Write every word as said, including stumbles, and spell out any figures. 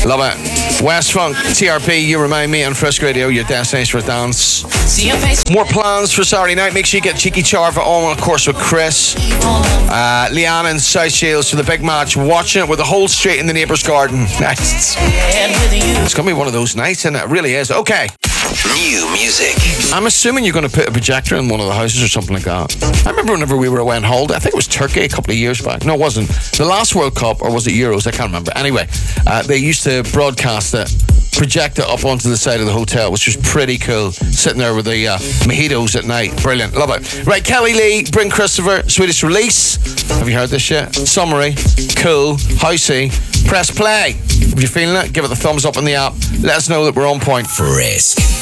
Love it. West Funk, T R P, You Remind Me on Frisk Radio, your destination for dance. More plans for Saturday night. Make sure you get Cheeky Charva on, of course, with Chris. Uh, Leanna and South Shields for the big match. Watching it with the whole street in the neighbour's garden. Nice. It's going to be one of those nights, and it really is. Okay. New music. I'm assuming you're going to put a projector in one of the houses or something like that. I remember whenever we were away on holiday, I think it was Turkey a couple of years back. No, it wasn't. The last World Cup, or was it Euros? I can't remember. Anyway, uh, they used to broadcast it, project it up onto the side of the hotel, which was pretty cool. Sitting there with the uh, mojitos at night. Brilliant. Love it. Right, Kelly Lee, Bring Christopher, Swedish Release. Have you heard this yet? Summary. Cool. Housey. Press play. If you're feeling it, give it the thumbs up in the app. Let us know that we're on point. Frisk.